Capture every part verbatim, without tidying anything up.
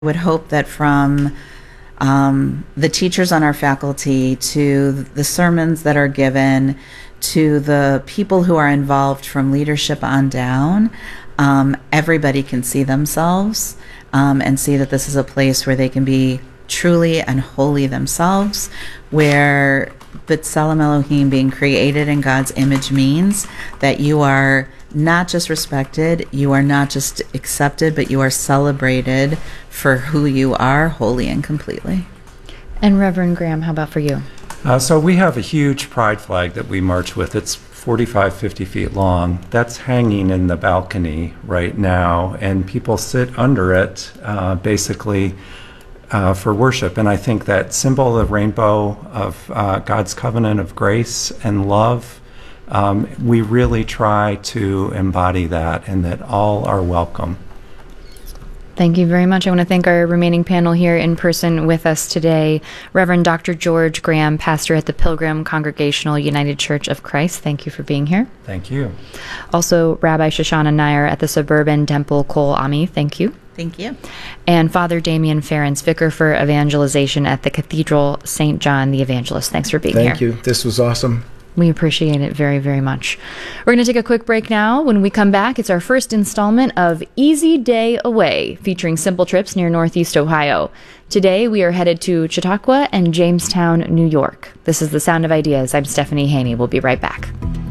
would hope that from um, the teachers on our faculty to the sermons that are given to the people who are involved from leadership on down, um, everybody can see themselves um, and see that this is a place where they can be truly and wholly themselves, where B'Tselem Elohim, being created in God's image, means that you are not just respected, you are not just accepted, but you are celebrated for who you are, wholly and completely. And Reverend Graham, how about for you? Uh, so we have a huge pride flag that we march with. It's forty-five, fifty feet long. That's hanging in the balcony right now, and people sit under it uh, basically uh, for worship. And I think that symbol of the rainbow of uh, God's covenant of grace and love, Um, we really try to embody that, and that all are welcome. Thank you very much. I want to thank our remaining panel here in person with us today. Reverend Doctor George Graham, pastor at the Pilgrim Congregational United Church of Christ. Thank you for being here. Thank you. Also, Rabbi Shoshana Nair at the Suburban Temple Kol Ami. Thank you. Thank you. And Father Damian Ferens, Vicar for Evangelization at the Cathedral Saint John the Evangelist. Thanks for being Thank here. you. This was awesome. We appreciate it very, very much. We're going to take a quick break now. When we come back, it's our first installment of Easy Day Away, featuring simple trips near Northeast Ohio. Today, we are headed to Chautauqua and Jamestown, New York. This is The Sound of Ideas. I'm Stephanie Haney. We'll be right back.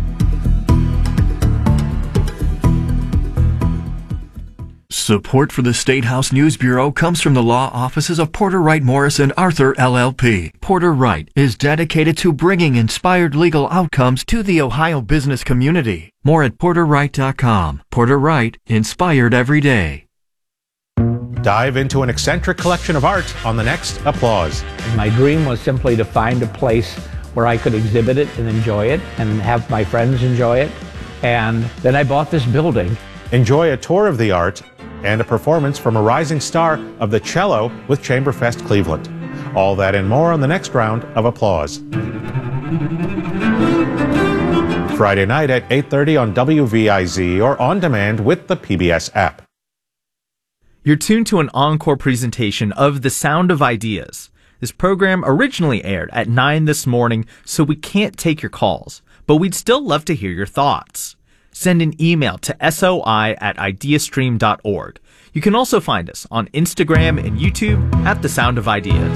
Support for the State House News Bureau comes from the law offices of Porter Wright Morris and Arthur L L P. Porter Wright is dedicated to bringing inspired legal outcomes to the Ohio business community. More at porter wright dot com. Porter Wright, inspired every day. Dive into an eccentric collection of art on the next Applause. My dream was simply to find a place where I could exhibit it and enjoy it and have my friends enjoy it. And then I bought this building. Enjoy a tour of the art and a performance from a rising star of the cello with Chamberfest Cleveland. All that and more on the next round of Applause. Friday night at eight thirty on W V I Z or on demand with the P B S app. You're tuned to an encore presentation of The Sound of Ideas. This program originally aired at nine this morning, so we can't take your calls, but we'd still love to hear your thoughts. Send an email to soi at ideastream dot org. You can also find us on Instagram and YouTube at The Sound of Ideas.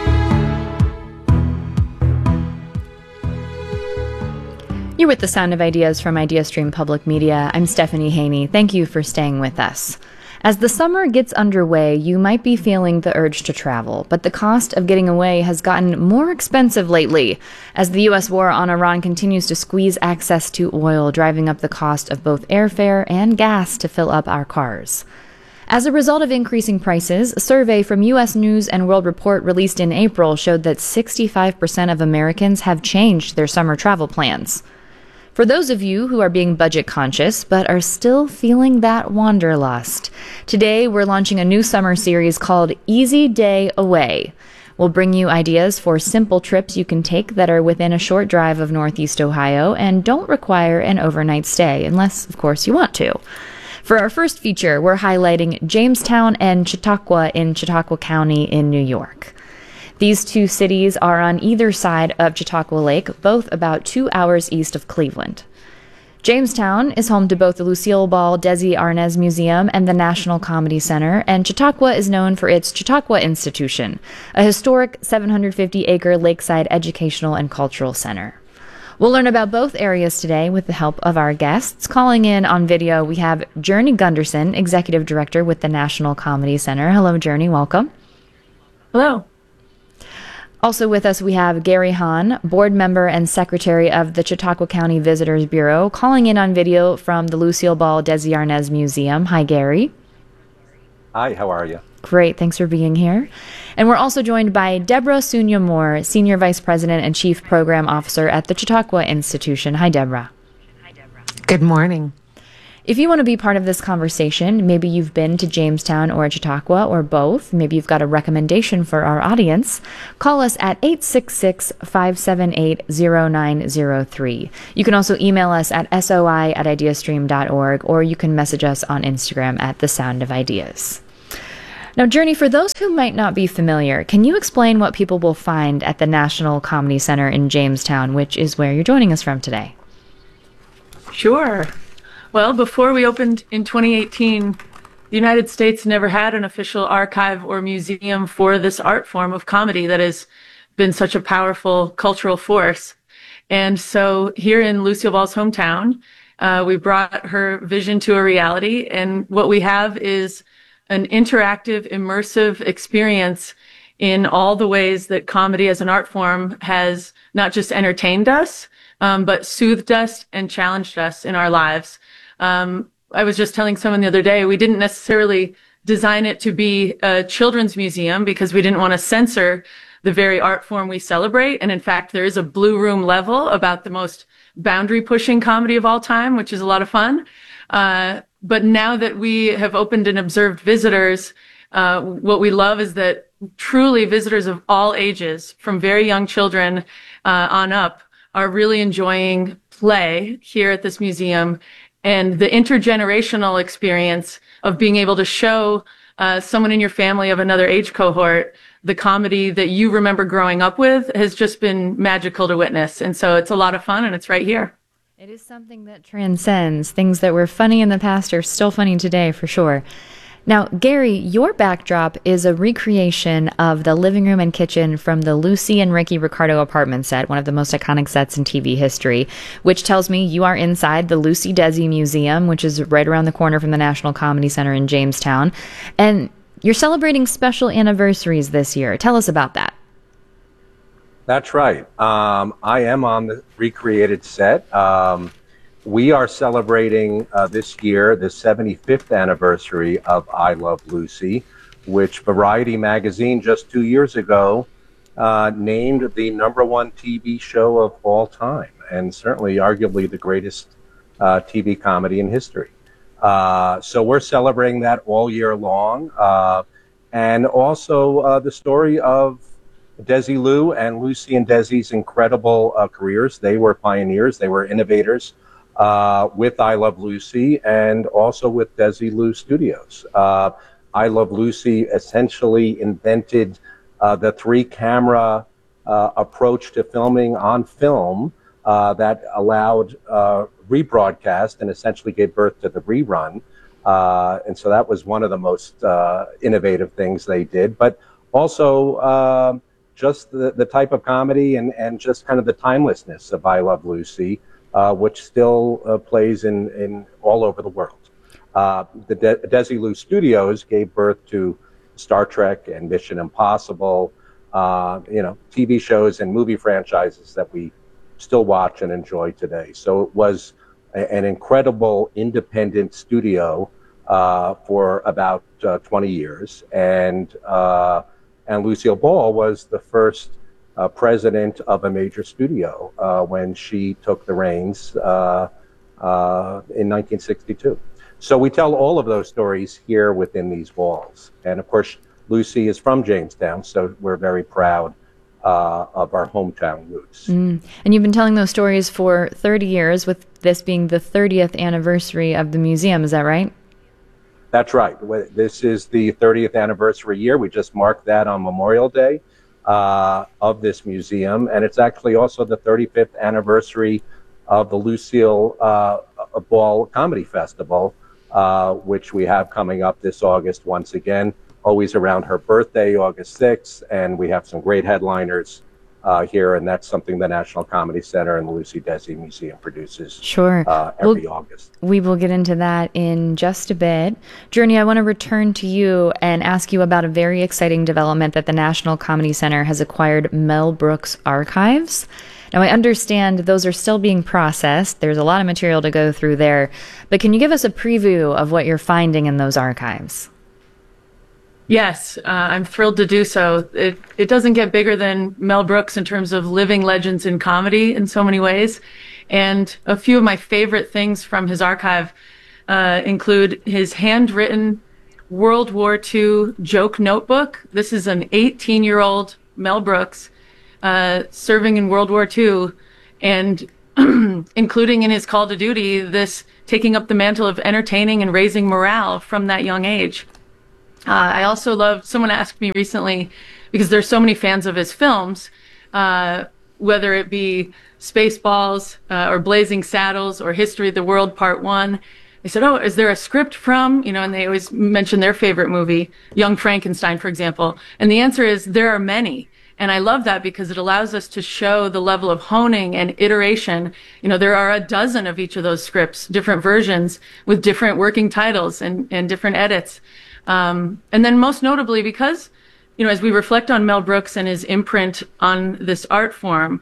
You're with The Sound of Ideas from IdeaStream Public Media. I'm Stephanie Haney. Thank you for staying with us. As the summer gets underway, you might be feeling the urge to travel, but the cost of getting away has gotten more expensive lately as the U S war on Iran continues to squeeze access to oil, driving up the cost of both airfare and gas to fill up our cars. As a result of increasing prices, a survey from U S News and World Report released in April showed that sixty-five percent of Americans have changed their summer travel plans. For those of you who are being budget conscious but are still feeling that wanderlust, today we're launching a new summer series called Easy Day Away. We'll bring you ideas for simple trips you can take that are within a short drive of Northeast Ohio and don't require an overnight stay, unless, of course, you want to. For our first feature, we're highlighting Jamestown and Chautauqua in Chautauqua County in New York. These two cities are on either side of Chautauqua Lake, both about two hours east of Cleveland. Jamestown is home to both the Lucille Ball Desi Arnaz Museum and the National Comedy Center, and Chautauqua is known for its Chautauqua Institution, a historic seven hundred fifty acre lakeside educational and cultural center. We'll learn about both areas today with the help of our guests. Calling in on video, we have Journey Gunderson, Executive Director with the National Comedy Center. Hello, Journey. Welcome. Hello. Also with us, we have Gary Hahn, board member and secretary of the Chautauqua County Visitors Bureau, calling in on video from the Lucille Ball Desi Arnaz Museum. Hi, Gary. Hi, how are you? Great, thanks for being here. And we're also joined by Deborah Sunya Moore, Senior Vice President and Chief Program Officer at the Chautauqua Institution. Hi, Deborah. Good morning. If you want to be part of this conversation, maybe you've been to Jamestown or Chautauqua or both, maybe you've got a recommendation for our audience, call us at eight six six, five seven eight, zero nine zero three. You can also email us at soi at ideastream dot org, or you can message us on Instagram at The Sound of Ideas. Now, Journey, for those who might not be familiar, can you explain what people will find at the National Comedy Center in Jamestown, which is where you're joining us from today? Sure. Well, before we opened in twenty eighteen, the United States never had an official archive or museum for this art form of comedy that has been such a powerful cultural force. And so here in Lucille Ball's hometown, uh, we brought her vision to a reality. And what we have is an interactive, immersive experience in all the ways that comedy as an art form has not just entertained us, um, but soothed us and challenged us in our lives. Um, I was just telling someone the other day, we didn't necessarily design it to be a children's museum because we didn't want to censor the very art form we celebrate. And in fact, there is a Blue Room level about the most boundary pushing comedy of all time, which is a lot of fun. Uh, but now that we have opened and observed visitors, uh, what we love is that truly visitors of all ages, from very young children uh, on up, are really enjoying play here at this museum. And the intergenerational experience of being able to show uh, someone in your family of another age cohort the comedy that you remember growing up with has just been magical to witness. And so it's a lot of fun, and it's right here. It is something that transcends. Things that were funny in the past are still funny today, for sure. Now, Gary, your backdrop is a recreation of the living room and kitchen from the Lucy and Ricky Ricardo apartment set, one of the most iconic sets in T V history, which tells me you are inside the Lucy Desi Museum, which is right around the corner from the National Comedy Center in Jamestown. And you're celebrating special anniversaries this year. Tell us about that. That's right. Um, I am on the recreated set. Um, we are celebrating uh, this year the seventy-fifth anniversary of I Love Lucy, which Variety magazine just two years ago uh, named the number one T V show of all time, and certainly arguably the greatest uh, T V comedy in history. Uh, so we're celebrating that all year long. Uh, and also uh, the story of Desilu and Lucy and Desi's incredible uh, careers. They were pioneers. They were innovators uh, with I Love Lucy and also with Desilu Studios. Uh, I Love Lucy essentially invented uh, the three-camera uh, approach to filming on film uh, that allowed uh, rebroadcast and essentially gave birth to the rerun. Uh, and so that was one of the most uh, innovative things they did. But also uh, just the, the type of comedy and, and just kind of the timelessness of I Love Lucy, uh, which still uh, plays in, in all over the world. Uh, the De- Desilu Studios gave birth to Star Trek and Mission Impossible, uh, you know, T V shows and movie franchises that we still watch and enjoy today. So it was a, an incredible independent studio uh, for about uh, twenty years. And, uh, and Lucille Ball was the first uh, president of a major studio uh, when she took the reins uh, uh, in nineteen sixty-two. So we tell all of those stories here within these walls. And of course, Lucy is from Jamestown, so we're very proud uh, of our hometown roots. Mm. And you've been telling those stories for thirty years, with this being the thirtieth anniversary of the museum, is that right? That's right. This is the thirtieth anniversary year. We just marked that on Memorial Day uh, of this museum. And it's actually also the thirty-fifth anniversary of the Lucille uh, Ball Comedy Festival, Uh, which we have coming up this August once again, always around her birthday, August sixth, and we have some great headliners uh, here, and that's something the National Comedy Center and the Lucy Desi Museum produces sure. uh, every we'll, August. We will get into that in just a bit. Journey, I want to return to you and ask you about a very exciting development that the National Comedy Center has acquired Mel Brooks archives. Now, I understand those are still being processed. There's a lot of material to go through there. But can you give us a preview of what you're finding in those archives? Yes, uh, I'm thrilled to do so. It, it doesn't get bigger than Mel Brooks in terms of living legends in comedy in so many ways. And a few of my favorite things from his archive uh, include his handwritten World War Two joke notebook. This is an eighteen-year-old Mel Brooks Uh, serving in World War Two, and including in his call to duty, this taking up the mantle of entertaining and raising morale from that young age. Uh, I also love, someone asked me recently, because there's so many fans of his films, uh, whether it be Spaceballs uh, or Blazing Saddles or History of the World Part One. They said, oh, is there a script from, you know, and they always mention their favorite movie, Young Frankenstein, for example. And the answer is there are many. And I love that because it allows us to show the level of honing and iteration. You know, there are a dozen of each of those scripts, different versions with different working titles and, and different edits. Um, and then most notably because, you know, as we reflect on Mel Brooks and his imprint on this art form,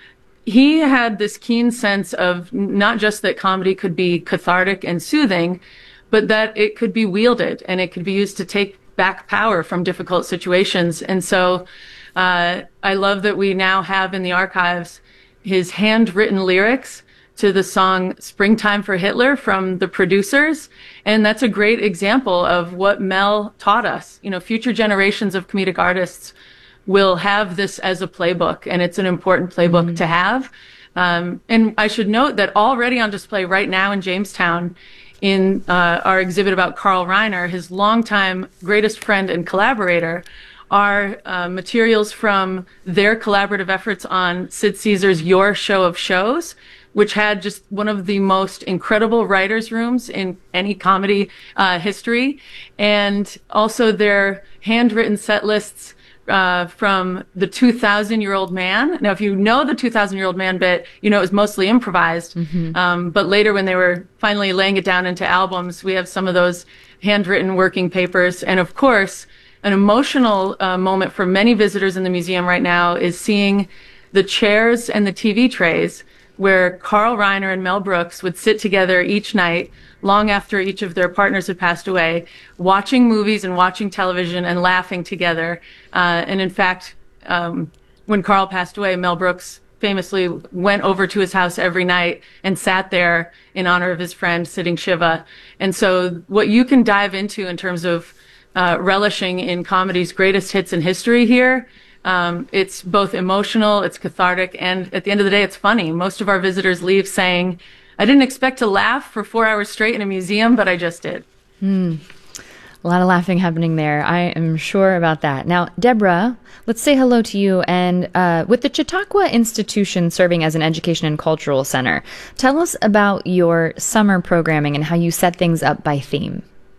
he had this keen sense of not just that comedy could be cathartic and soothing, but that it could be wielded and it could be used to take back power from difficult situations. And so uh, I love that we now have in the archives his handwritten lyrics to the song Springtime for Hitler from The Producers. And that's a great example of what Mel taught us. You know, future generations of comedic artists will have this as a playbook, and it's an important playbook mm-hmm. to have. Um, and I should note that already on display right now in Jamestown, in uh, our exhibit about Carl Reiner, his longtime greatest friend and collaborator, are uh, materials from their collaborative efforts on Sid Caesar's Your Show of Shows, which had just one of the most incredible writers' rooms in any comedy uh, history, and also their handwritten set lists Uh, from the two thousand Year Old Man. Now, if you know the two thousand Year Old Man bit, you know it was mostly improvised. Mm-hmm. Um, but later, when they were finally laying it down into albums, we have some of those handwritten working papers. And of course, an emotional uh, moment for many visitors in the museum right now is seeing the chairs and the T V trays where Carl Reiner and Mel Brooks would sit together each night, long after each of their partners had passed away, watching movies and watching television and laughing together. Uh, and in fact, um, when Carl passed away, Mel Brooks famously went over to his house every night and sat there in honor of his friend sitting Shiva. And so what you can dive into in terms of uh, relishing in comedy's greatest hits in history here, Um, it's both emotional, it's cathartic, and at the end of the day, it's funny. Most of our visitors leave saying, I didn't expect to laugh for four hours straight in a museum, but I just did. Hmm. A lot of laughing happening there. I am sure about that. Now, Deborah, let's say hello to you. And uh, with the Chautauqua Institution serving as an education and cultural center, tell us about your summer programming and how you set things up by theme.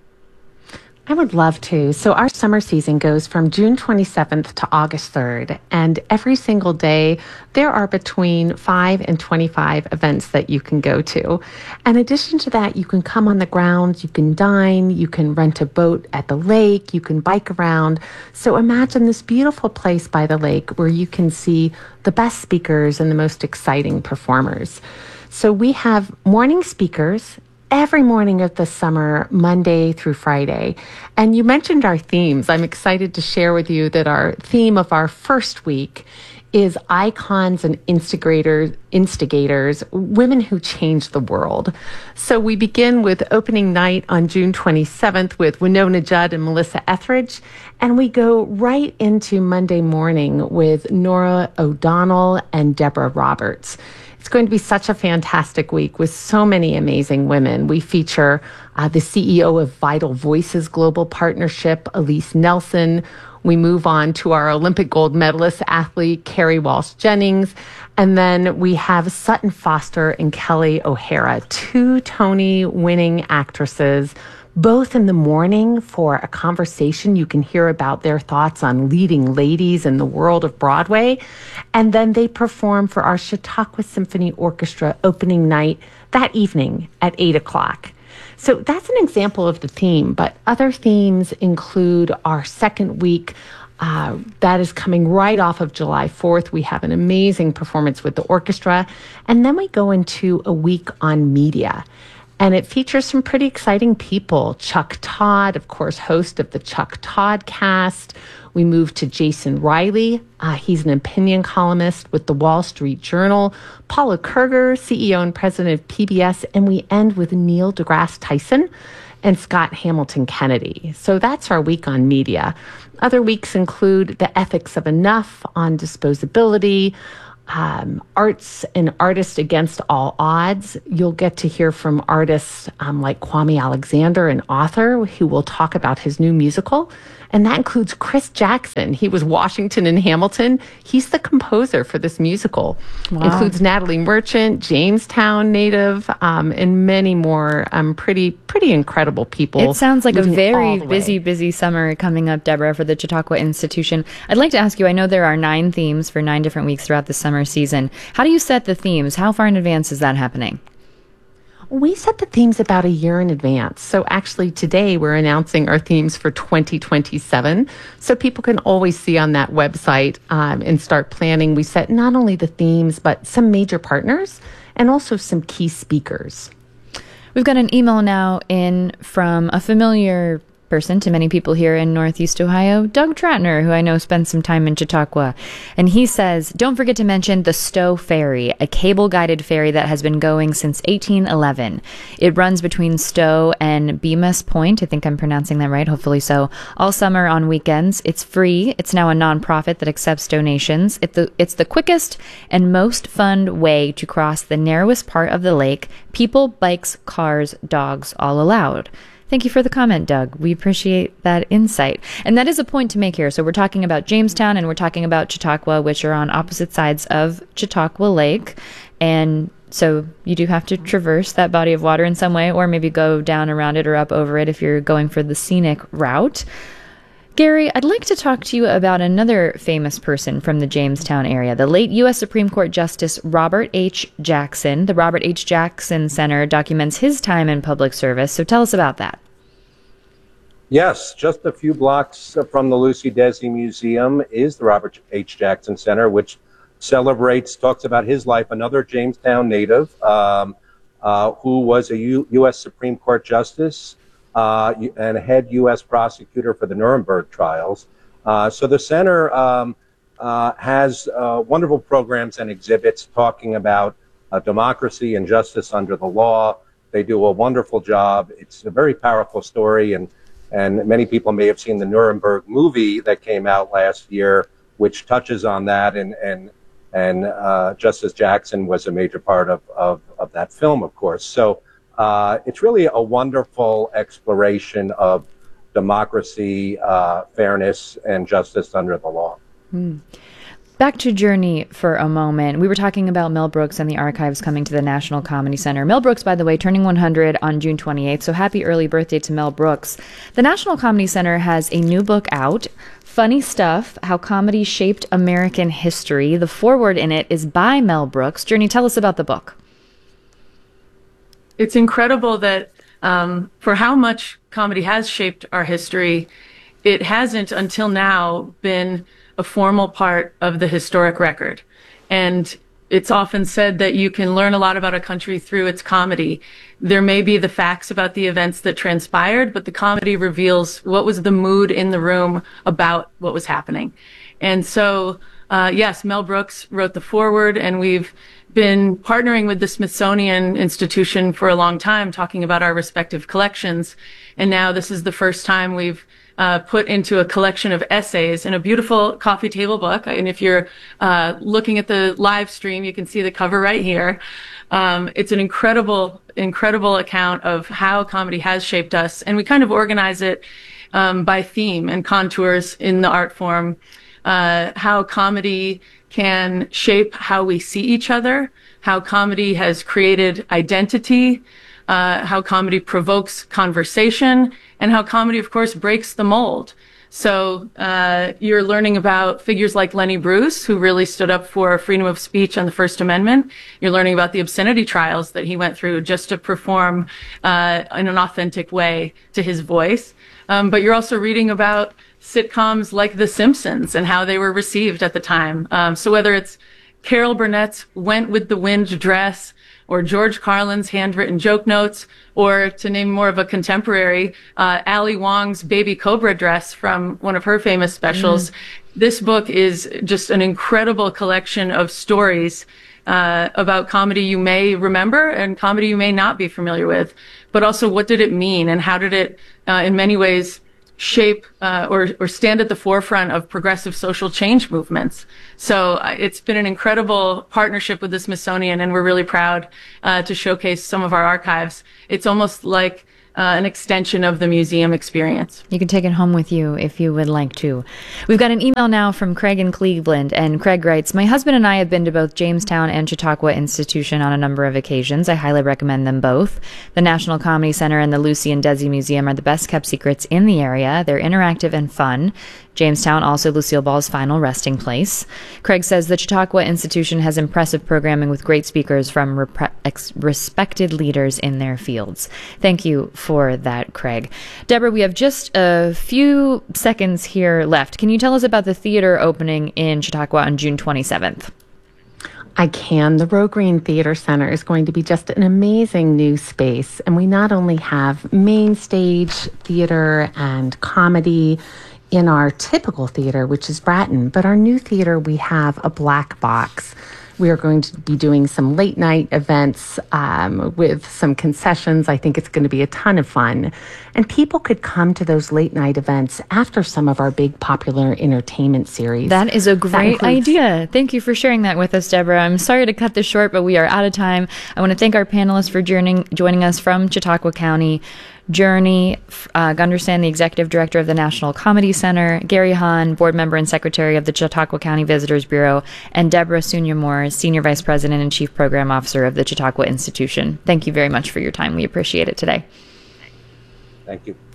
I would love to. So our summer season goes from June twenty-seventh to August third, and every single day there are between five and twenty-five events that you can go to. In addition to that, you can come on the grounds, you can dine, you can rent a boat at the lake, you can bike around. So imagine this beautiful place by the lake where you can see the best speakers and the most exciting performers. So we have morning speakers every morning of the summer, Monday through Friday. And you mentioned our themes. I'm excited to share with you that our theme of our first week is icons and instigators, instigators, women who change the world. So we begin with opening night on June twenty-seventh with Winona Judd and Melissa Etheridge. And we go right into Monday morning with Nora O'Donnell and Deborah Roberts. It's going to be such a fantastic week with so many amazing women. We feature uh, the C E O of Vital Voices Global Partnership, Elise Nelson. We move on to our Olympic gold medalist athlete, Carrie Walsh Jennings. And then we have Sutton Foster and Kelly O'Hara, two Tony-winning actresses, both in the morning for a conversation. You can hear about their thoughts on leading ladies in the world of Broadway. And then they perform for our Chautauqua Symphony Orchestra opening night that evening at eight o'clock. So that's an example of the theme, but other themes include our second week. Uh, that is coming right off of July fourth. We have an amazing performance with the orchestra. And then we go into a week on media. And it features some pretty exciting people. Chuck Todd, of course, host of the Chuck Todd Cast. We move to Jason Riley. Uh, he's an opinion columnist with the Wall Street Journal. Paula Kerger, C E O and president of P B S. And we end with Neil deGrasse Tyson and Scott Hamilton Kennedy. So that's our week on media. Other weeks include The Ethics of Enough on disposability, um, Arts and Artists Against All Odds. You'll get to hear from artists um, like Kwame Alexander, an author, who will talk about his new musical. And that includes Chris Jackson. He was Washington and Hamilton. He's the composer for this musical. Wow. Includes Natalie Merchant, Jamestown native, um, and many more um, pretty pretty incredible people. It sounds like a moving very all the way. busy, busy summer coming up, Deborah, for the Chautauqua Institution. I'd like to ask you, I know there are nine themes for nine different weeks throughout the summer season. How do you set the themes? How far in advance is that happening? We set the themes about a year in advance. So actually today we're announcing our themes for twenty twenty-seven. So people can always see on that website um, and start planning. We set not only the themes, but some major partners and also some key speakers. We've got an email now in from a familiar person to many people here in Northeast Ohio, Doug Tratner, who I know spends some time in Chautauqua. And he says, don't forget to mention the Stowe Ferry, a cable-guided ferry that has been going since eighteen eleven. It runs between Stowe and Bemis Point. I think I'm pronouncing that right, hopefully so. All summer on weekends. It's free. It's now a nonprofit that accepts donations. It the, it's the quickest and most fun way to cross the narrowest part of the lake. People, bikes, cars, dogs, all allowed. Thank you for the comment, Doug. We appreciate that insight. And that is a point to make here. So we're talking about Jamestown and we're talking about Chautauqua, which are on opposite sides of Chautauqua Lake. And so you do have to traverse that body of water in some way, or maybe go down around it or up over it if you're going for the scenic route. Gary, I'd like to talk to you about another famous person from the Jamestown area, the late U S Supreme Court Justice Robert H. Jackson. The Robert H. Jackson Center documents his time in public service, so tell us about that. Yes, just a few blocks from the Lucy Desi Museum is the Robert H. Jackson Center, which celebrates, talks about his life, another Jamestown native um, uh, who was a U- U.S. Supreme Court Justice Uh, and head U S prosecutor for the Nuremberg trials. Uh, so the center um, uh, has uh, wonderful programs and exhibits talking about uh, democracy and justice under the law. They do a wonderful job. It's a very powerful story, and and many people may have seen the Nuremberg movie that came out last year, which touches on that. And and and uh, Justice Jackson was a major part of of, of that film, of course. So. Uh, it's really a wonderful exploration of democracy, uh, fairness, and justice under the law. Hmm. Back to Journey for a moment. We were talking about Mel Brooks and the archives coming to the National Comedy Center. Mel Brooks, by the way, turning one hundred on June twenty-eighth, so happy early birthday to Mel Brooks. The National Comedy Center has a new book out, Funny Stuff, How Comedy Shaped American History. The foreword in it is by Mel Brooks. Journey, tell us about the book. It's incredible that um, for how much comedy has shaped our history, it hasn't until now been a formal part of the historic record. And it's often said that you can learn a lot about a country through its comedy. There may be the facts about the events that transpired, but the comedy reveals what was the mood in the room about what was happening. And so, uh, yes, Mel Brooks wrote the foreword, and we've been partnering with the Smithsonian Institution for a long time, talking about our respective collections. And now this is the first time we've uh, put into a collection of essays in a beautiful coffee table book. And if you're uh, looking at the live stream, you can see the cover right here. Um, it's an incredible, incredible account of how comedy has shaped us. And we kind of organize it um, by theme and contours in the art form. Uh, how comedy can shape how we see each other, how comedy has created identity, uh, how comedy provokes conversation, and how comedy, of course, breaks the mold. So uh, you're learning about figures like Lenny Bruce, who really stood up for freedom of speech and the First Amendment. You're learning about the obscenity trials that he went through just to perform uh, in an authentic way to his voice. Um, but you're also reading about sitcoms like The Simpsons and how they were received at the time. Um, so whether it's Carol Burnett's Went with the Wind dress, or George Carlin's handwritten joke notes, or to name more of a contemporary, uh, Ali Wong's Baby Cobra dress from one of her famous specials. Mm. This book is just an incredible collection of stories uh, about comedy you may remember and comedy you may not be familiar with, but also what did it mean and how did it, uh, in many ways, shape uh, or, or stand at the forefront of progressive social change movements. So uh, it's been an incredible partnership with the Smithsonian, and we're really proud uh, to showcase some of our archives. It's almost like Uh, an extension of the museum experience. You can take it home with you if you would like to. We've got an email now from Craig in Cleveland, and Craig writes, my husband and I have been to both Jamestown and Chautauqua Institution on a number of occasions. I highly recommend them both. The National Comedy Center and the Lucy and Desi Museum are the best kept secrets in the area. They're interactive and fun. Jamestown, also Lucille Ball's final resting place. Craig says the Chautauqua Institution has impressive programming with great speakers from repre- ex- respected leaders in their fields. Thank you for that, Craig. Deborah, we have just a few seconds here left. Can you tell us about the theater opening in Chautauqua on June twenty-seventh? I can. The Row Green Theater Center is going to be just an amazing new space. And we not only have main stage theater and comedy in our typical theater, which is Bratton, but our new theater, we have a black box. We are going to be doing some late night events um, with some concessions. I think it's going to be a ton of fun. And people could come to those late night events after some of our big popular entertainment series. That is a great includes- idea. Thank you for sharing that with us, Deborah. I'm sorry to cut this short, but we are out of time. I want to thank our panelists for joining, joining us from Chautauqua County. Journey uh, Gunderson, the Executive Director of the National Comedy Center, Gary Hahn, Board Member and Secretary of the Chautauqua County Visitors Bureau, and Deborah Sunya-Moore, Senior Vice President and Chief Program Officer of the Chautauqua Institution. Thank you very much for your time. We appreciate it today. Thank you.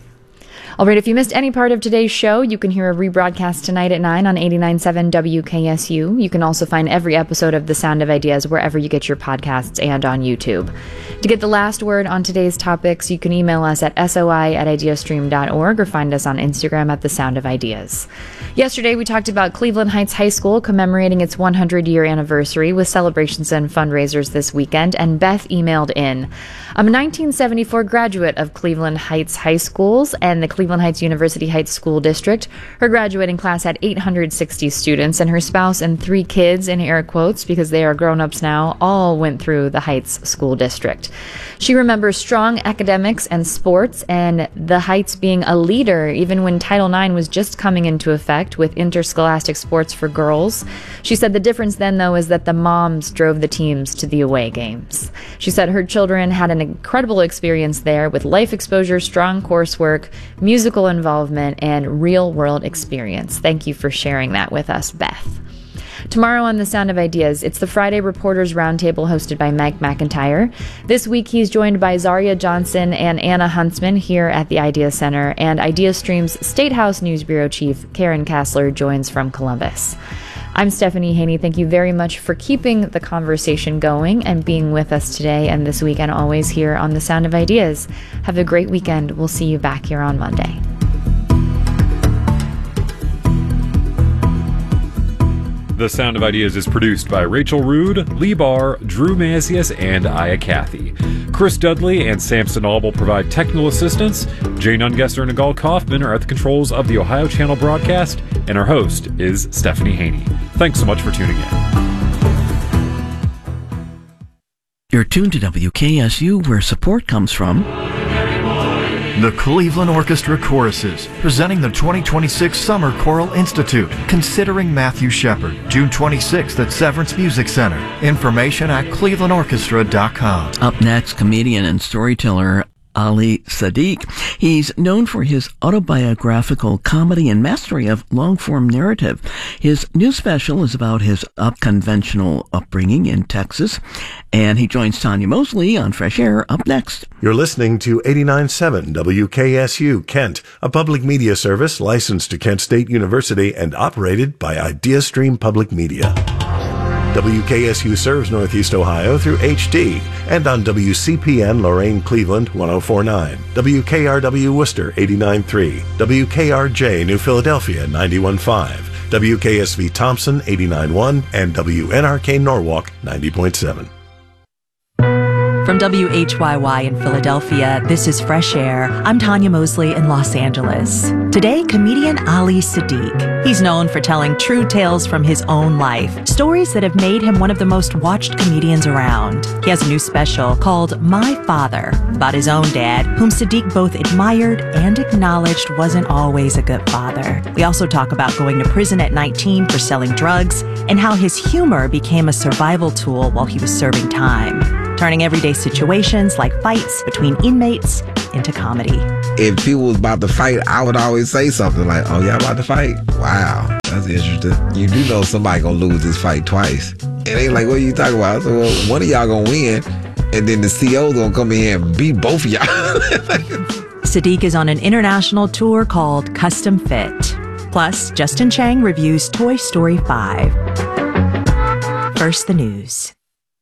All right, if you missed any part of today's show, you can hear a rebroadcast tonight at nine on eighty-nine point seven W K S U. You can also find every episode of The Sound of Ideas wherever you get your podcasts and on YouTube. To get the last word on today's topics, you can email us at soi at ideastream dot org or find us on Instagram at The Sound of Ideas. Yesterday, we talked about Cleveland Heights High School commemorating its one hundred year anniversary with celebrations and fundraisers this weekend, and Beth emailed in. I'm a nineteen seventy-four graduate of Cleveland Heights High Schools and the Cleveland Heights University Heights School District. Her graduating class had eight hundred sixty students, and her spouse and three kids, in air quotes, because they are grown-ups now, all went through the Heights School District. She remembers strong academics and sports, and the Heights being a leader even when Title nine was just coming into effect with interscholastic sports for girls. She said the difference then, though, is that the moms drove the teams to the away games. She said her children had an incredible experience there with life exposure, strong coursework, musical involvement, and real-world experience. Thank you for sharing that with us, Beth. Tomorrow on The Sound of Ideas, it's the Friday Reporters Roundtable hosted by Mike McIntyre. This week, he's joined by Zaria Johnson and Anna Huntsman here at the Idea Center, and IdeaStream's State House News Bureau Chief Karen Kassler joins from Columbus. I'm Stephanie Haney. Thank you very much for keeping the conversation going and being with us today and this week and always here on The Sound of Ideas. Have a great weekend. We'll see you back here on Monday. The Sound of Ideas is produced by Rachel Rood, Lee Barr, Drew Masius, and Aya Cathy. Chris Dudley and Samson Auble provide technical assistance. Jane Ungesser and Nagal Kaufman are at the controls of the Ohio Channel broadcast, and our host is Stephanie Haney. Thanks so much for tuning in. You're tuned to W K S U, where support comes from the Cleveland Orchestra Choruses, presenting the twenty twenty-six Summer Choral Institute, Considering Matthew Shepard, June twenty-sixth at Severance Music Center. Information at cleveland orchestra dot com. Up next, comedian and storyteller Ali Sadiq. He's known for his autobiographical comedy and mastery of long-form narrative. His new special is about his unconventional upbringing in Texas, and he joins Tanya Mosley on Fresh Air up next. You're listening to eighty-nine point seven W K S U Kent, a public media service licensed to Kent State University and operated by IdeaStream Public Media. W K S U serves Northeast Ohio through H D and on W C P N Lorain Cleveland one oh four point nine, W K R W Worcester eighty-nine point three, W K R J New Philadelphia ninety-one point five, W K S V Thompson eighty-nine point one, and W N R K Norwalk ninety point seven. From W H Y Y in Philadelphia, this is Fresh Air. I'm Tanya Mosley in Los Angeles. Today, comedian Ali Siddiq. He's known for telling true tales from his own life, stories that have made him one of the most watched comedians around. He has a new special called My Father, about his own dad, whom Siddiq both admired and acknowledged wasn't always a good father. We also talk about going to prison at nineteen for selling drugs and how his humor became a survival tool while he was serving time, turning everyday situations like fights between inmates into comedy. If people was about to fight, I would always say something like, oh, y'all about to fight? Wow, that's interesting. You do know somebody gonna lose this fight twice. And they like, what are you talking about? I said, well, one of y'all gonna win, and then the C O's gonna come in here and beat both of y'all. Siddiq is on an international tour called Custom Fit. Plus, Justin Chang reviews Toy Story five. First, the news.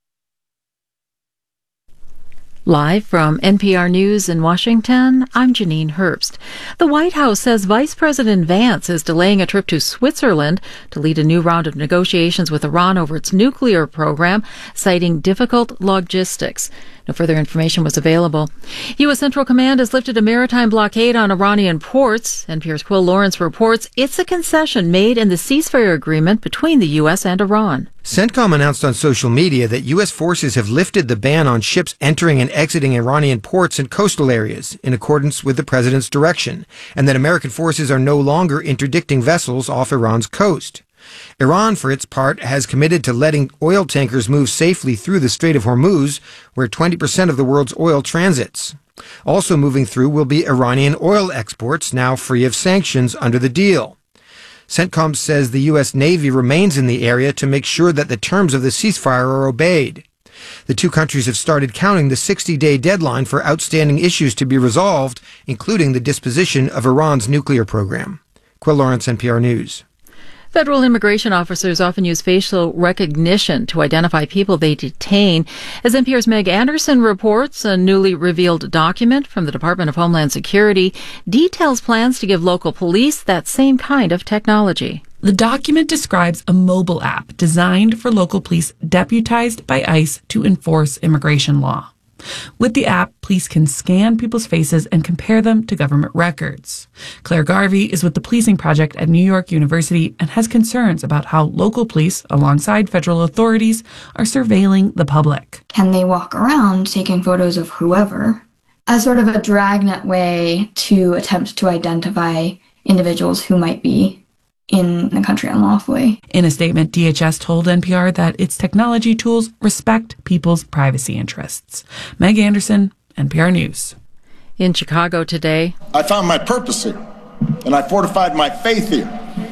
Live from N P R News in Washington, I'm Janine Herbst. The White House says Vice President Vance is delaying a trip to Switzerland to lead a new round of negotiations with Iran over its nuclear program, citing difficult logistics. No further information was available. U S. Central Command has lifted a maritime blockade on Iranian ports. N P R's Quill Lawrence reports it's a concession made in the ceasefire agreement between the U S and Iran. CENTCOM announced on social media that U S forces have lifted the ban on ships entering and exiting Iranian ports and coastal areas in accordance with the president's direction, and that American forces are no longer interdicting vessels off Iran's coast. Iran, for its part, has committed to letting oil tankers move safely through the Strait of Hormuz, where twenty percent of the world's oil transits. Also moving through will be Iranian oil exports, now free of sanctions under the deal. CENTCOM says the U S. Navy remains in the area to make sure that the terms of the ceasefire are obeyed. The two countries have started counting the sixty-day deadline for outstanding issues to be resolved, including the disposition of Iran's nuclear program. Quill Lawrence, N P R News. Federal immigration officers often use facial recognition to identify people they detain. As N P R's Meg Anderson reports, a newly revealed document from the Department of Homeland Security details plans to give local police that same kind of technology. The document describes a mobile app designed for local police deputized by ICE to enforce immigration law. With the app, police can scan people's faces and compare them to government records. Claire Garvey is with the Policing Project at New York University and has concerns about how local police, alongside federal authorities, are surveilling the public. Can they walk around taking photos of whoever as sort of a dragnet way to attempt to identify individuals who might be in the country unlawfully? In a statement, D H S told N P R that its technology tools respect people's privacy interests. Meg Anderson, N P R News. In Chicago today, I found my purpose here, and I fortified my faith here,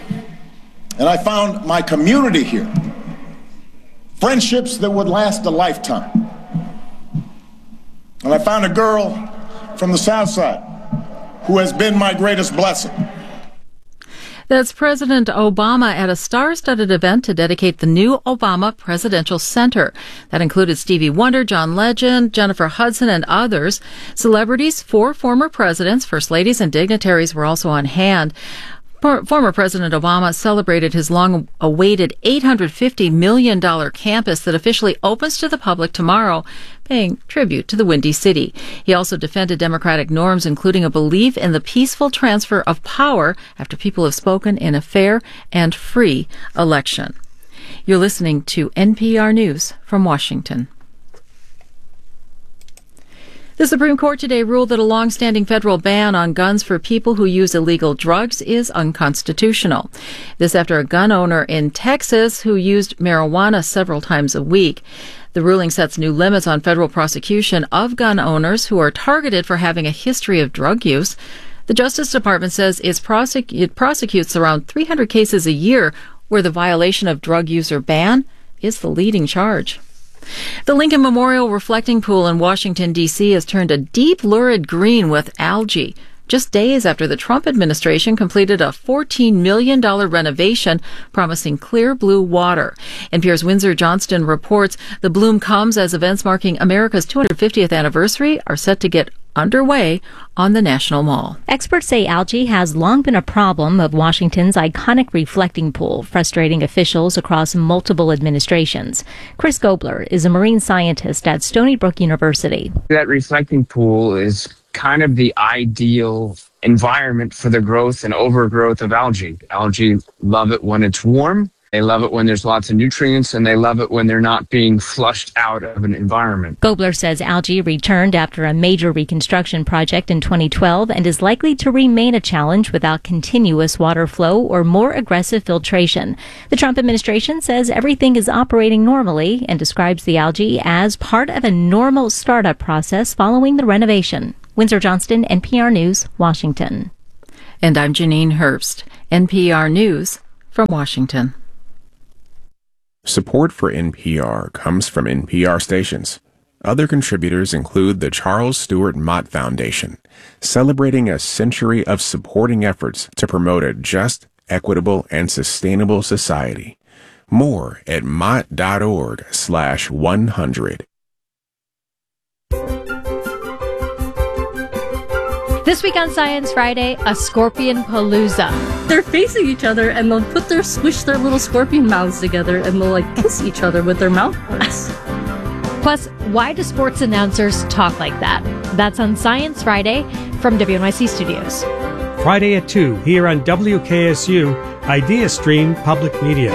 and I found my community here. Friendships that would last a lifetime. And I found a girl from the South Side who has been my greatest blessing. That's President Obama at a star-studded event to dedicate the new Obama Presidential Center. That included Stevie Wonder, John Legend, Jennifer Hudson, and others. Celebrities, four former presidents, first ladies, and dignitaries were also on hand. Former President Obama celebrated his long-awaited eight hundred fifty million dollars campus that officially opens to the public tomorrow, paying tribute to the Windy City. He also defended democratic norms, including a belief in the peaceful transfer of power after people have spoken in a fair and free election. You're listening to N P R News from Washington. The Supreme Court today ruled that a long-standing federal ban on guns for people who use illegal drugs is unconstitutional. This after a gun owner in Texas who used marijuana several times a week. The ruling sets new limits on federal prosecution of gun owners who are targeted for having a history of drug use. The Justice Department says it's prosec- it prosecutes around three hundred cases a year where the violation of drug user ban is the leading charge. The Lincoln Memorial Reflecting Pool in Washington, D C has turned a deep lurid green with algae, just days after the Trump administration completed a fourteen million dollars renovation promising clear blue water. N P R's Windsor Johnston reports the bloom comes as events marking America's two hundred fiftieth anniversary are set to get underway on the National Mall. Experts say algae has long been a problem of Washington's iconic reflecting pool, frustrating officials across multiple administrations. Chris Gobler is a marine scientist at Stony Brook University. That reflecting pool is kind of the ideal environment for the growth and overgrowth of algae. Algae love it when it's warm. They love it when there's lots of nutrients, and they love it when they're not being flushed out of an environment. Gobler says algae returned after a major reconstruction project in twenty twelve and is likely to remain a challenge without continuous water flow or more aggressive filtration. The Trump administration says everything is operating normally and describes the algae as part of a normal startup process following the renovation. Windsor Johnston, N P R News, Washington. And I'm Janine Herbst, N P R News from Washington. Support for N P R comes from N P R stations. Other contributors include the Charles Stewart Mott Foundation, celebrating a century of supporting efforts to promote a just, equitable, and sustainable society. More at mott.org slash 100. This week on Science Friday, a scorpion palooza. They're facing each other and they'll put their, squish their little scorpion mouths together and they'll like kiss each other with their mouth parts. Plus, why do sports announcers talk like that? That's on Science Friday from W N Y C Studios. Friday at two, here on W K S U, Idea Stream Public Media.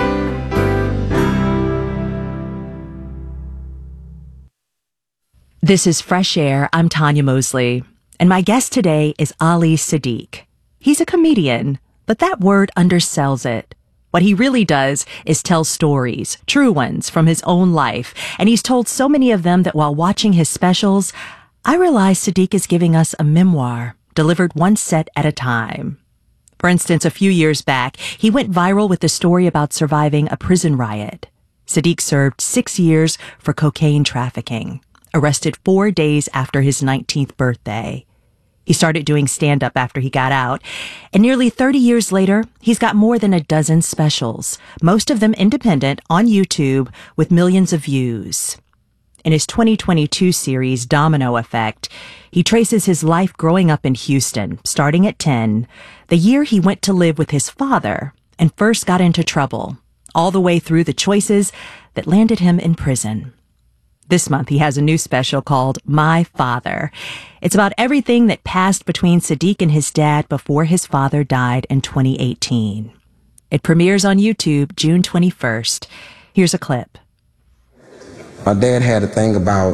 This is Fresh Air. I'm Tanya Mosley. And my guest today is Ali Siddiq. He's a comedian, but that word undersells it. What he really does is tell stories, true ones, from his own life. And he's told so many of them that while watching his specials, I realize Siddiq is giving us a memoir, delivered one set at a time. For instance, a few years back, he went viral with the story about surviving a prison riot. Siddiq served six years for cocaine trafficking, arrested four days after his nineteenth birthday. He started doing stand-up after he got out, and nearly thirty years later, he's got more than a dozen specials, most of them independent, on YouTube with millions of views. In his twenty twenty-two series, Domino Effect, he traces his life growing up in Houston, starting at ten, the year he went to live with his father and first got into trouble, all the way through the choices that landed him in prison. This month, he has a new special called My Father. It's about everything that passed between Siddiq and his dad before his father died in twenty eighteen. It premieres on YouTube June twenty-first. Here's a clip. My dad had a thing about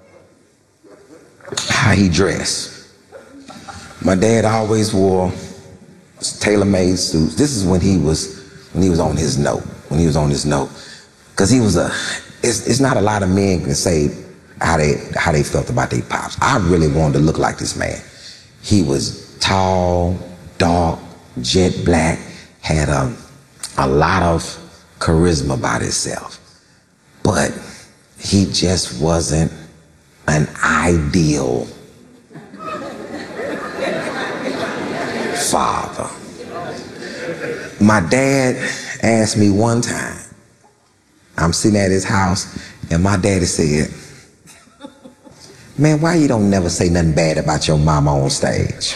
how he dressed. My dad always wore tailor-made suits. This is when he was when he was on his note. When he was on his note, because he was a. It's, it's not a lot of men can say how they how they felt about their pops. I really wanted to look like this man. He was tall, dark, jet black, had a, a lot of charisma about himself. But he just wasn't an ideal father. My dad asked me one time, I'm sitting at his house, and my daddy said, man, why you don't never say nothing bad about your mama on stage?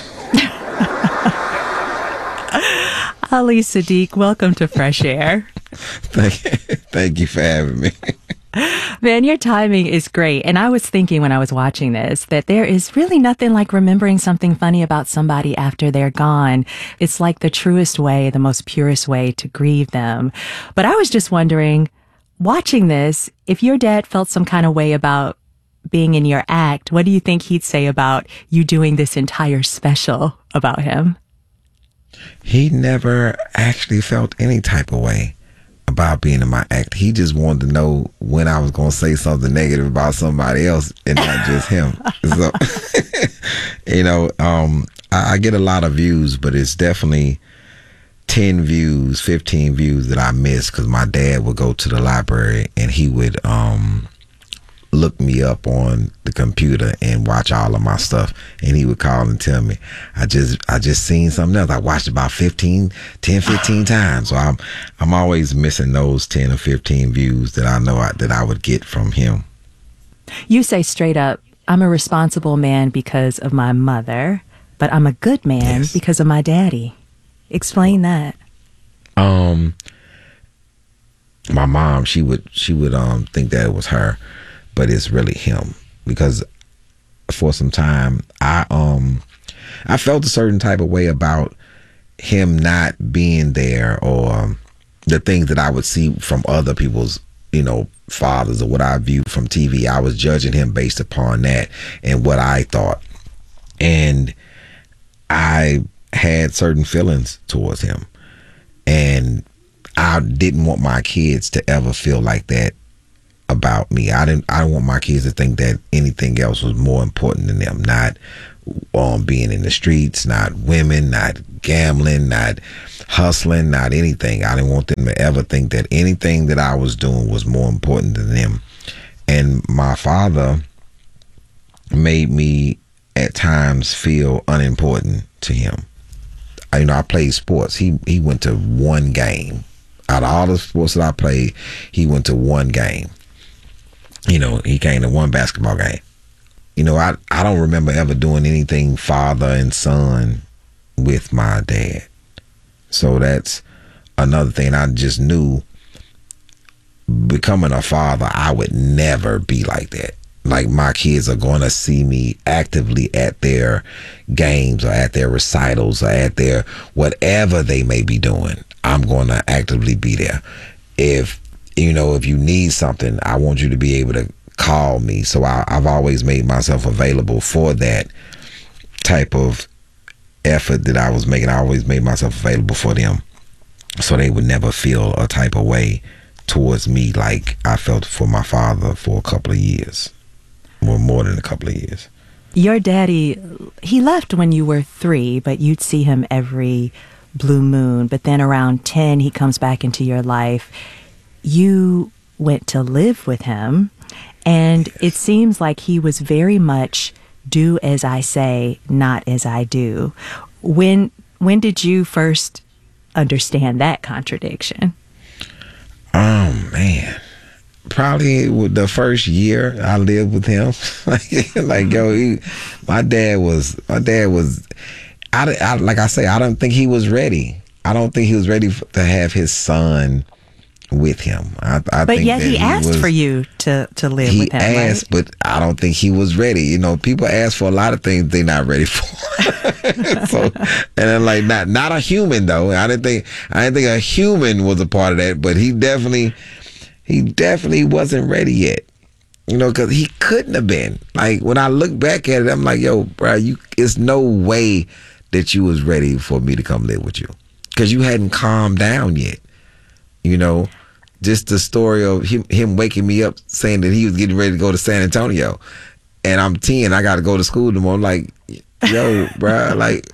Ali Siddiq, welcome to Fresh Air. Thank, thank you for having me. Man, your timing is great. And I was thinking when I was watching this that there is really nothing like remembering something funny about somebody after they're gone. It's like the truest way, the most purest way to grieve them. But I was just wondering, watching this, if your dad felt some kind of way about being in your act, what do you think he'd say about you doing this entire special about him? He never actually felt any type of way about being in my act. He just wanted to know when I was going to say something negative about somebody else and not just him. So, you know, um, I, I get a lot of views, but it's definitely ten views, fifteen views that I missed because my dad would go to the library and he would um, look me up on the computer and watch all of my stuff, and he would call and tell me, I just I just seen something else. I watched about fifteen, ten, fifteen times. So I'm I'm always missing those ten or fifteen views that I know I, that I would get from him. You say straight up, I'm a responsible man because of my mother, but I'm a good man yes. because of my daddy. Explain that. Um, my mom, she would she would um think that it was her, but it's really him, because for some time I um I felt a certain type of way about him not being there, or the things that I would see from other people's, you know, fathers, or what I viewed from T V. I was judging him based upon that and what I thought, and I had certain feelings towards him, and I didn't want my kids to ever feel like that about me. I didn't I don't want my kids to think that anything else was more important than them. Not um, being in the streets, not women, not gambling, not hustling, not anything. I didn't want them to ever think that anything that I was doing was more important than them. And my father made me at times feel unimportant to him. I, you know, I played sports. He he went to one game. Out of all the sports that I played, he went to one game. You know, he came to one basketball game. You know, I, I don't remember ever doing anything father and son with my dad. So that's another thing. I just knew becoming a father, I would never be like that. Like, my kids are going to see me actively at their games, or at their recitals, or at their whatever they may be doing. I'm going to actively be there. If, you know, if you need something, I want you to be able to call me. So I, I've always made myself available for that type of effort that I was making. I always made myself available for them, so they would never feel a type of way towards me like I felt for my father for a couple of years. More, more than a couple of years. Your daddy, he left when you were three, but you'd see him every blue moon. But then around ten, he comes back into your life. You went to live with him, and yes. It seems like he was very much do as I say, not as I do. When when did you first understand that contradiction? Oh, man. Probably with the first year I lived with him. like, like yo, he, my dad was, my dad was, I, I, like I say, I don't think he was ready. I don't think he was ready f- to have his son with him. I, I but think yet that he, he asked was, for you to, to live he with him, asked, right? But I don't think he was ready. You know, people ask for a lot of things they're not ready for. So, and then like, not, not a human though. I didn't think, I didn't think a human was a part of that, but he definitely, He definitely wasn't ready yet, you know, because he couldn't have been. Like, when I look back at it, I'm like, yo, bro, you, it's no way that you was ready for me to come live with you, because you hadn't calmed down yet. You know, just the story of him, him waking me up saying that he was getting ready to go to San Antonio, and I'm ten, I got to go to school tomorrow. I'm like, yo, bro, like,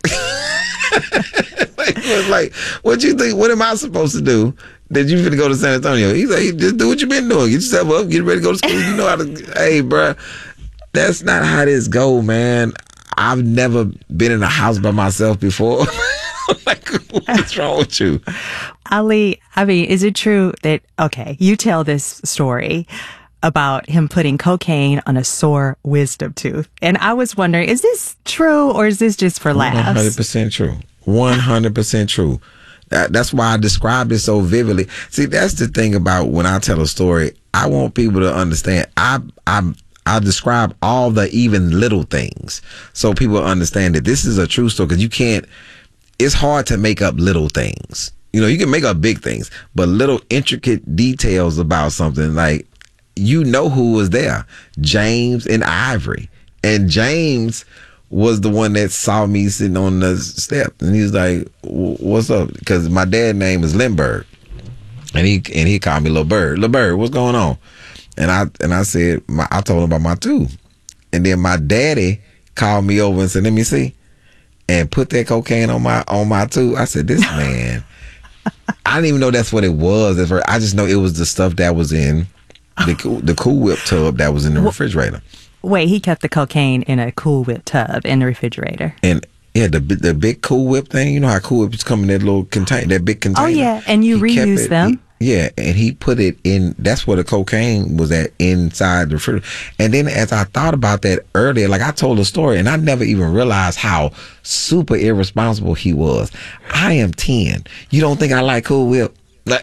like, like, what you think? What am I supposed to do? That you finna go to San Antonio? He's like, just do what you been doing. Get yourself up, get ready to go to school. You know how to. Hey, bro, that's not how this go, man. I've never been in a house by myself before. Like, what's wrong with you? Ali, I mean, is it true that, okay, you tell this story about him putting cocaine on a sore wisdom tooth. And I was wondering, is this true or is this just for laughs? one hundred percent true. one hundred percent true. That, that's why I described it so vividly. See, that's the thing about when I tell a story, I want people to understand. I I I describe all the even little things so people understand that this is a true story, because you can't, it's hard to make up little things. You know, you can make up big things, but little intricate details about something, like, you know who was there, James and Ivory. And James was the one that saw me sitting on the step, and he was like, what's up? Because my dad's name is Lindbergh, and he and he called me Lil Bird. Lil Bird, what's going on? And I and I said, my, I told him about my tooth. And then my daddy called me over and said, let me see, and put that cocaine on my on my tooth. I said, this man, I didn't even know that's what it was at first. I just know it was the stuff that was in the, the Cool Whip tub that was in the refrigerator. Wait, he kept the cocaine in a Cool Whip tub in the refrigerator. And yeah, the the big Cool Whip thing. You know how Cool Whips come in that little container, that big container. Oh yeah, and you he reuse it, them. Yeah, and he put it in, that's where the cocaine was at, inside the refrigerator. And then as I thought about that earlier, like I told a story and I never even realized how super irresponsible he was. I am ten. You don't think I like Cool Whip? But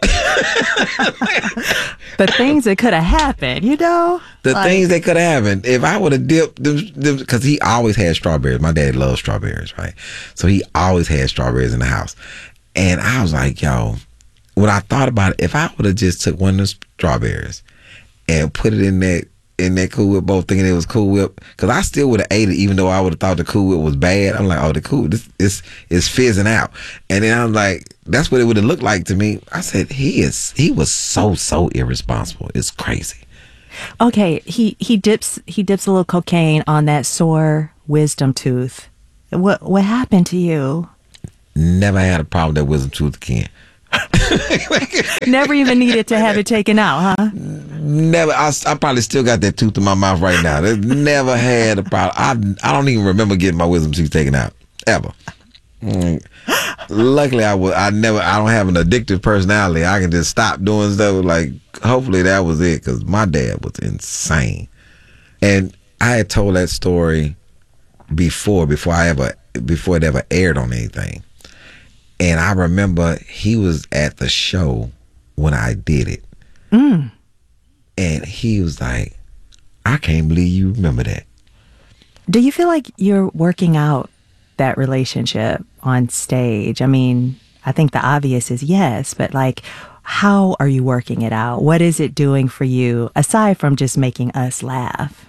things that could have happened, you know? The like, things that could have happened. If I would have dipped them, because he always had strawberries. My dad loves strawberries, right? So he always had strawberries in the house. And I was like, yo, when I thought about it, if I would have just took one of the strawberries and put it in that in that Cool Whip bowl, thinking it was Cool Whip, because I still would have ate it, even though I would have thought the Cool Whip was bad. I'm like, oh, the Cool this is is fizzing out, and then I'm like, that's what it would have looked like to me. I said, he is he was so so irresponsible. It's crazy. Okay, he he dips he dips a little cocaine on that sore wisdom tooth. What what happened to you? Never had a problem with that wisdom tooth again. Never even needed to have it taken out, huh? Never. I, I probably still got that tooth in my mouth right now. Never had a problem. I I don't even remember getting my wisdom tooth taken out ever. Mm. Luckily, I was. I never. I don't have an addictive personality. I can just stop doing stuff. Like, hopefully that was it, because my dad was insane. And I had told that story before, before I ever, before it ever aired on anything. And I remember he was at the show when I did it. Mm. And he was like, I can't believe you remember that. Do you feel like you're working out that relationship on stage? I mean, I think the obvious is yes, but like, how are you working it out? What is it doing for you, aside from just making us laugh?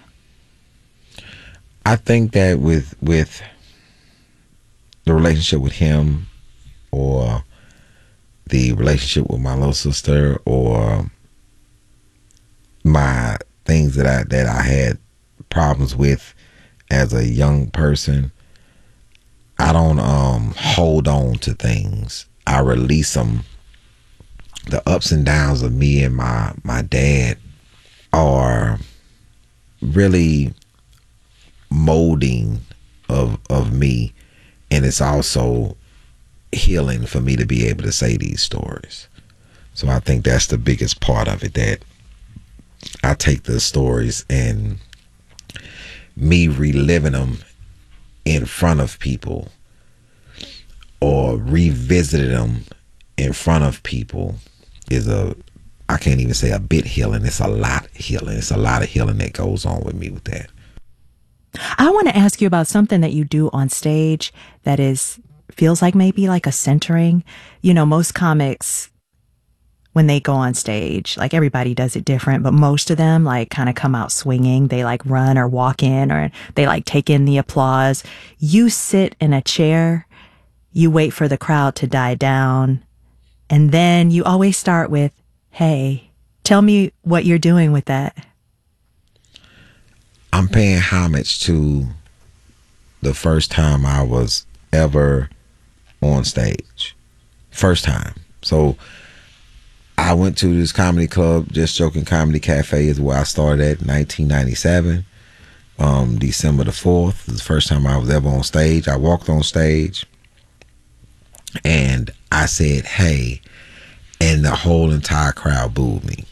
I think that with with the relationship with him, or the relationship with my little sister, or my things that I that I had problems with as a young person, I don't um hold on to things. I release them. The ups and downs of me and my my dad are really molding of of me, and it's also healing for me to be able to say these stories. So I think that's the biggest part of it, that I take the stories and me reliving them in front of people or revisiting them in front of people is a, I can't even say a bit healing. It's a lot healing. It's a lot of healing that goes on with me with that. I want to ask you about something that you do on stage that is feels like maybe like a centering. You know, most comics, when they go on stage, like everybody does it different, but most of them like kind of come out swinging. They like run or walk in, or they like take in the applause. You sit in a chair, you wait for the crowd to die down, and then you always start with, hey, tell me what you're doing with that. I'm paying homage to the first time I was ever on stage. First time. So I went to this comedy club, Just Joking Comedy Cafe is where I started at in nineteen ninety-seven. Um, December the fourth was the first time I was ever on stage. I walked on stage and I said, hey, and the whole entire crowd booed me.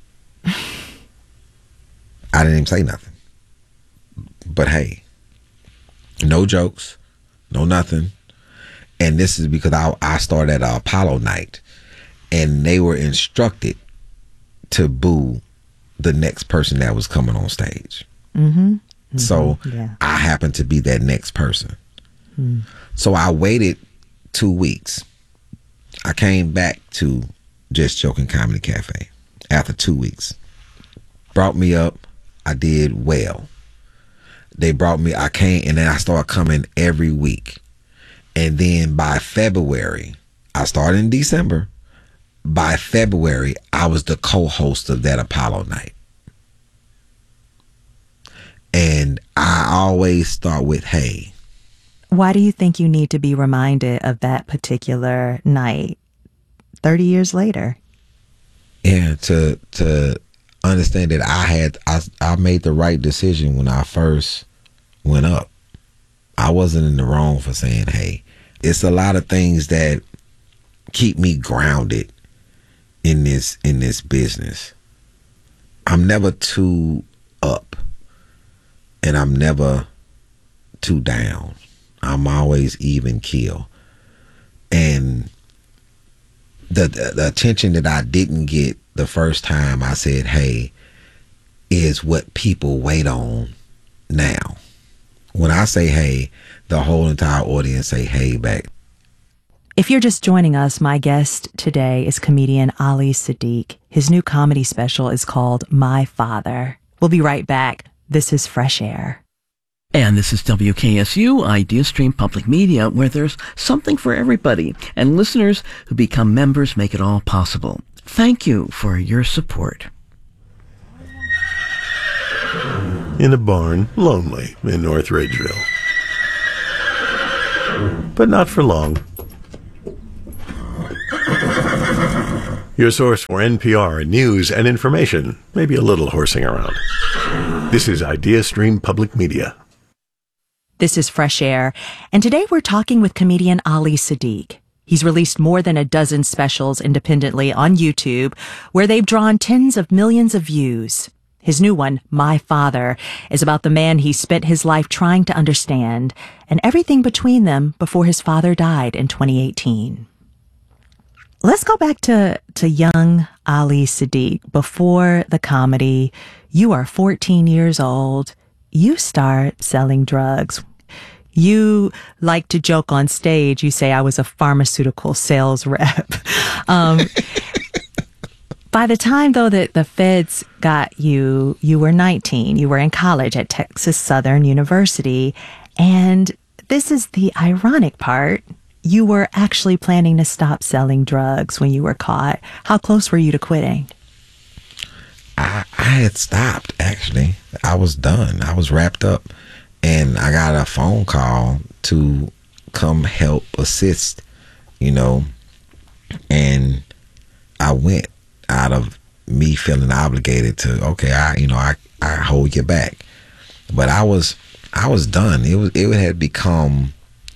I didn't even say nothing. But hey, no jokes, no nothing. And this is because I, I started at an Apollo night, and they were instructed to boo the next person that was coming on stage. Mm-hmm. Mm-hmm. So yeah. I happened to be that next person. Mm. So I waited two weeks. I came back to Just Joking Comedy Cafe after two weeks. Brought me up. I did well. They brought me, I came, and then I started coming every week. And then by February, I started in December. By February, I was the co-host of that Apollo night. And I always start with, hey. Why do you think you need to be reminded of that particular night thirty years later? Yeah, to to understand that I had, I, I made the right decision when I first went up. I wasn't in the wrong for saying, hey. It's a lot of things that keep me grounded in this this in this business. I'm never too up, and I'm never too down. I'm always even keel. And the, the the attention that I didn't get the first time I said, hey, is what people wait on now. When I say hey, the whole entire audience say hey back. If you're just joining us, my guest today is comedian Ali Siddiq. His new comedy special is called My Father. We'll be right back. This is Fresh Air. And this is W K S U, IdeaStream Public Media, where there's something for everybody. And listeners who become members make it all possible. Thank you for your support. In a barn, lonely, in North Ridgeville. But not for long. Your source for N P R news and information, maybe a little horsing around. This is IdeaStream Public Media. This is Fresh Air, and today we're talking with comedian Ali Siddiq. He's released more than a dozen specials independently on YouTube, where they've drawn tens of millions of views. His new one, My Father, is about the man he spent his life trying to understand, and everything between them before his father died in twenty eighteen. Let's go back to, to young Ali Siddiq. Before the comedy, you are fourteen years old. You start selling drugs. You like to joke on stage. You say, I was a pharmaceutical sales rep. Um, by the time, though, that the feds got you, you were nineteen. You were in college at Texas Southern University. And this is the ironic part. You were actually planning to stop selling drugs when you were caught. How close were you to quitting? I, I had stopped, actually. I was done. I was wrapped up. And I got a phone call to come help assist, you know. And I went out of me feeling obligated to, okay, I, you know, I, I hold you back. But I was, I was done. It was, it had become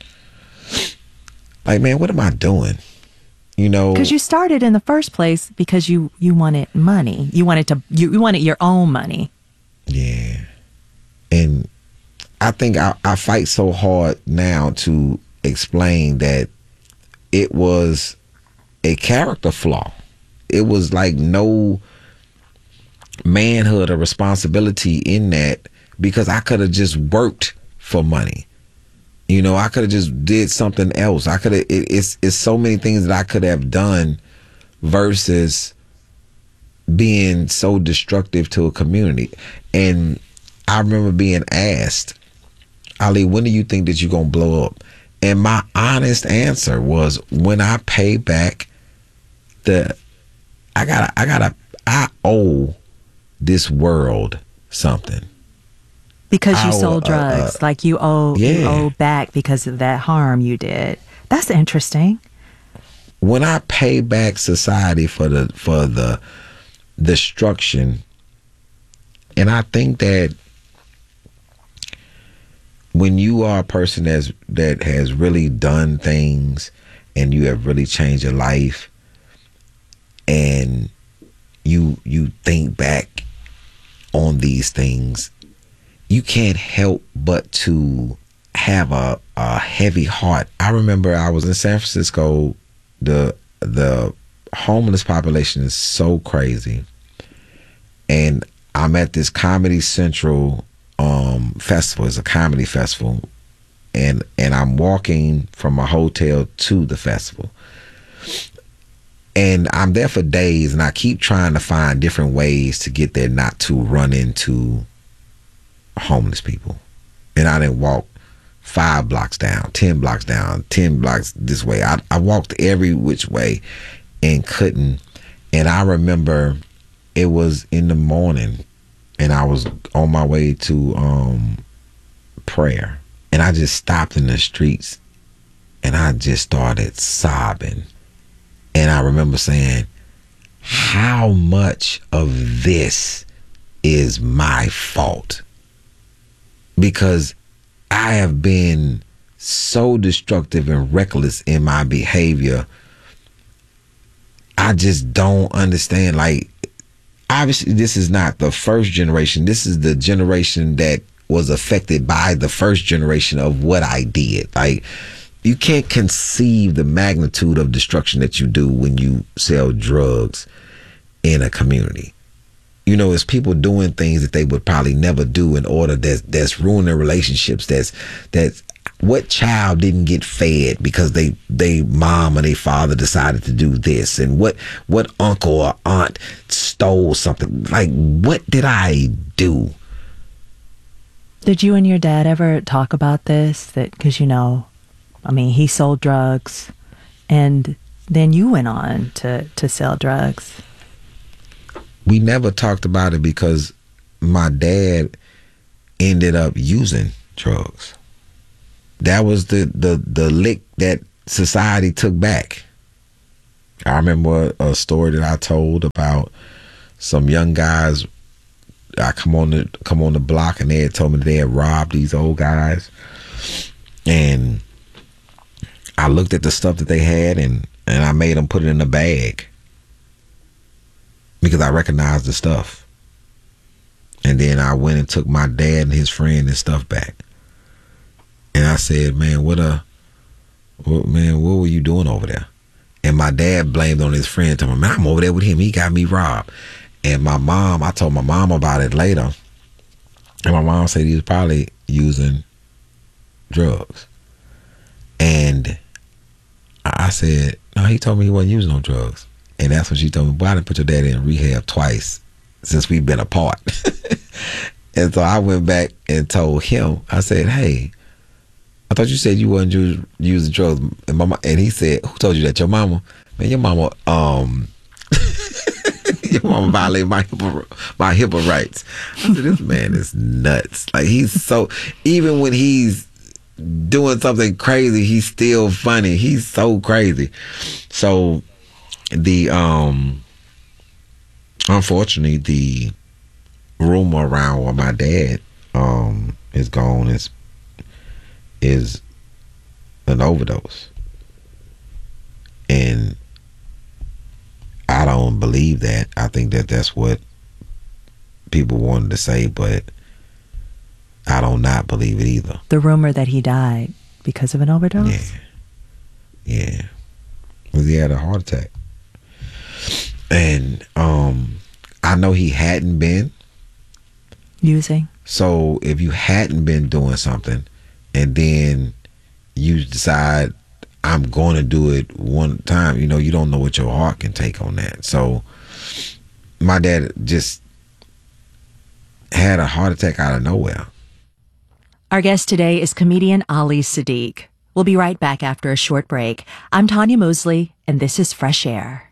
like, man, what am I doing? You know, because you started in the first place because you, you wanted money. You wanted to, you, you wanted your own money. Yeah. And I think I, I fight so hard now to explain that it was a character flaw. It was like no manhood or responsibility in that, because I could have just worked for money. You know, I could have just did something else. I could have, it, it's, it's so many things that I could have done versus being so destructive to a community. And I remember being asked, Ali, when do you think that you're going to blow up? And my honest answer was, when I pay back the, I gotta, I gotta, I owe this world something. Because you I, sold drugs, uh, uh, like you owe, yeah. you owe back because of that harm you did. That's interesting. When I pay back society for the for the destruction, and I think that when you are a person that's that has really done things and you have really changed your life, and you you think back on these things, you can't help but to have a, a heavy heart. I remember I was in San Francisco. The the homeless population is so crazy, and I'm at this Comedy Central um, festival. It's a comedy festival, and and I'm walking from a hotel to the festival, and I'm there for days, and I keep trying to find different ways to get there, not to run into homeless people. And I didn't walk five blocks down, ten blocks down, ten blocks this way. I, I walked every which way and couldn't. And I remember it was in the morning, and I was on my way to um, prayer, and I just stopped in the streets, and I just started sobbing. And I remember saying, how much of this is my fault? Because I have been so destructive and reckless in my behavior. I just don't understand. Like, obviously, this is not the first generation. This is the generation that was affected by the first generation of what I did. Like, you can't conceive the magnitude of destruction that you do when you sell drugs in a community. You know, it's people doing things that they would probably never do in order that's that's ruining relationships. That's that's what child didn't get fed because they they mom or their father decided to do this, and what what uncle or aunt stole something. Like, what did I do? Did you and your dad ever talk about this? That because you know, I mean, he sold drugs, and then you went on to to sell drugs. We never talked about it because my dad ended up using drugs. That was the, the, the lick that society took back. I remember a story that I told about some young guys. I come on the come on the block and they had told me they had robbed these old guys. And I looked at the stuff that they had and, and I made them put it in a bag. Because I recognized the stuff. And then I went and took my dad and his friend and stuff back. And I said, man, what a, what, man, what were you doing over there? And my dad blamed on his friend, told me, man, I'm over there with him. He got me robbed. And my mom, I told my mom about it later. And my mom said he was probably using drugs. And I said, no, he told me he wasn't using no drugs. And that's when she told me, boy, I done put your daddy in rehab twice since we've been apart. And so I went back and told him, I said, hey, I thought you said you wasn't use, using drugs. And, my, and he said, who told you that? Your mama? Man, your mama, um, your mama violated my HIPAA, my HIPAA rights. I said, this man is nuts. Like, he's so, even when he's doing something crazy, he's still funny. He's so crazy. So, The um unfortunately the rumor around where my dad um is gone is is an overdose. And I don't believe that. I think that that's what people wanted to say, but I don't not believe it either. The rumor that he died because of an overdose? Yeah. Yeah. Because he had a heart attack. And um, I know he hadn't been using. So if you hadn't been doing something and then you decide I'm going to do it one time, you know, you don't know what your heart can take on that. So my dad just had a heart attack out of nowhere. Our guest today is comedian Ali Siddiq. We'll be right back after a short break. I'm Tanya Mosley, and this is Fresh Air.